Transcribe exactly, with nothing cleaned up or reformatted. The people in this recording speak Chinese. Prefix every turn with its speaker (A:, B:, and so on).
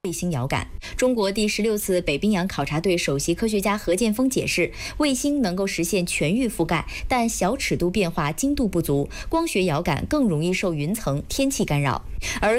A: 卫星遥感。中国第十六次北冰洋考察队首席科学家何建峰解释，卫星能够实现全域覆盖，但小尺度变化精度不足，光学遥感更容易受云层、天气干扰。而